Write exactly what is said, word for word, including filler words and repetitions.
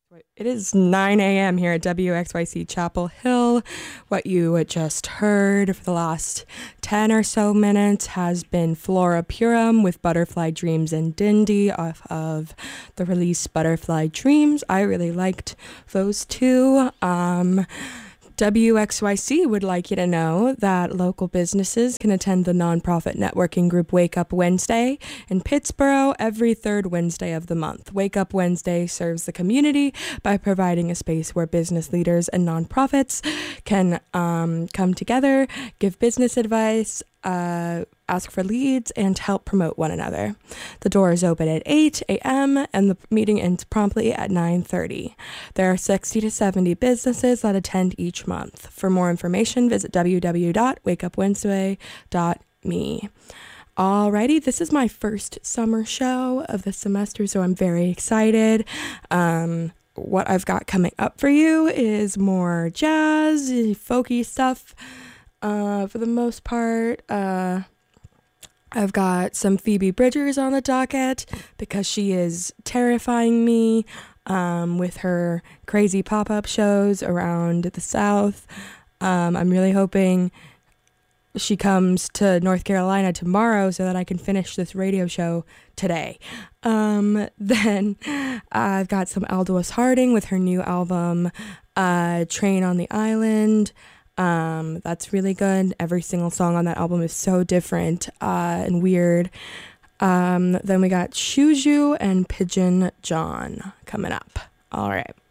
It is nine a.m. here at W X Y C Chapel Hill. What you just heard for the last ten or so minutes has been Flora Purim with Butterfly Dreams and Dindy off of the release Butterfly Dreams. I really liked those two. Um... W X Y C would like you to know that local businesses can attend the nonprofit networking group Wake Up Wednesday in Pittsboro every third Wednesday of the month. Wake Up Wednesday serves the community by providing a space where business leaders and nonprofits can um, come together, give business advice, uh, ask for leads, and help promote one another. The door is open at eight a.m. and the meeting ends promptly at nine thirty. There are sixty to seventy businesses that attend each month. For more information, visit w w w dot wake up wednesday dot me. Alrighty, this is my first summer show of the semester, so I'm very excited. Um, what I've got coming up for you is more jazz, folky stuff. Uh, for the most part, uh, I've got some Phoebe Bridgers on the docket because she is terrifying me um, with her crazy pop-up shows around the South. Um, I'm really hoping she comes to North Carolina tomorrow so that I can finish this radio show today. Um, then I've got some Aldous Harding with her new album, uh, Train on the Island. Um, that's really good. Every single song on that album is so different uh, and weird. Um, then we got Shuju and Pigeon John coming up. All right.